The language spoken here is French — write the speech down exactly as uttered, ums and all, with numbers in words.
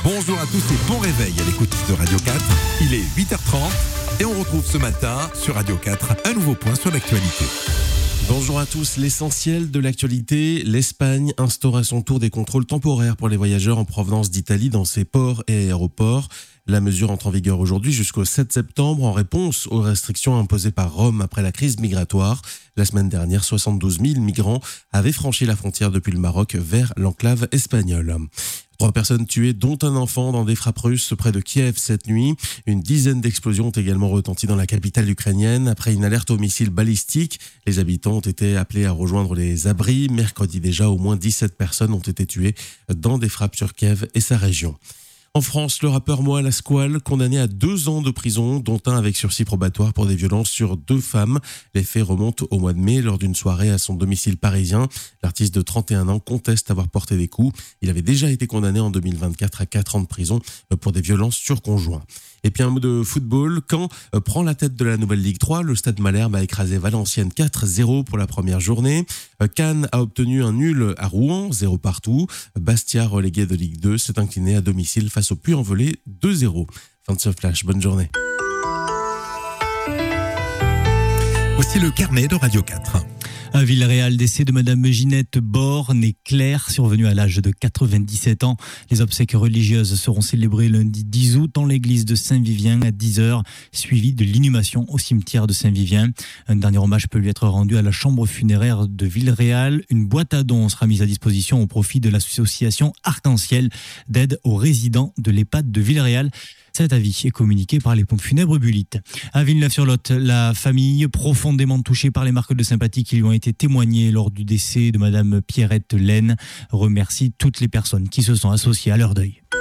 Bonjour à tous et bon réveil à l'écoute de Radio quatre. Il est huit heures trente et on retrouve ce matin sur Radio quatre un nouveau point sur l'actualité. Bonjour à tous, l'essentiel de l'actualité, l'Espagne instaure à son tour des contrôles temporaires pour les voyageurs en provenance d'Italie dans ses ports et aéroports. La mesure entre en vigueur aujourd'hui jusqu'au sept septembre en réponse aux restrictions imposées par Rome après la crise migratoire. La semaine dernière, soixante-douze mille migrants avaient franchi la frontière depuis le Maroc vers l'enclave espagnole. Trois personnes tuées, dont un enfant, dans des frappes russes près de Kiev cette nuit. Une dizaine d'explosions ont également retenti dans la capitale ukrainienne. Après une alerte au missile balistique, les habitants ont été appelés à rejoindre les abris. Mercredi déjà, au moins dix-sept personnes ont été tuées dans des frappes sur Kiev et sa région. En France, le rappeur Moa Lasquale, condamné à deux ans de prison, dont un avec sursis probatoire pour des violences sur deux femmes. Les faits remontent au mois de mai, lors d'une soirée à son domicile parisien. L'artiste de trente et un ans conteste avoir porté des coups. Il avait déjà été condamné en deux mille vingt-quatre à quatre ans de prison pour des violences sur conjoint. Et puis un mot de football, Caen prend la tête de la nouvelle Ligue trois. Le Stade Malherbe a écrasé Valenciennes quatre zéro pour la première journée. Cannes a obtenu un nul à Rouen, zéro partout. Bastia, relégué de Ligue deux, s'est incliné à domicile face au Puy-en-Velay, deux zéro. Fin de ce flash, bonne journée. Voici le carnet de Radio quatre. À Villarreal, décès de Madame Ginette Borne-Claire, survenue à l'âge de quatre-vingt-dix-sept ans. Les obsèques religieuses seront célébrées lundi dix août dans l'église de Saint-Vivien à dix heures, suivi de l'inhumation au cimetière de Saint-Vivien. Un dernier hommage peut lui être rendu à la chambre funéraire de Villarreal. Une boîte à dons sera mise à disposition au profit de l'association Arc-en-Ciel d'aide aux résidents de l'EHPAD de Villarreal. Cet avis est communiqué par les pompes funèbres Bulitte. À Villeneuve-sur-Lot, la famille, profondément touchée par les marques de sympathie qui lui ont été témoignées lors du décès de Madame Pierrette Laine, remercie toutes les personnes qui se sont associées à leur deuil.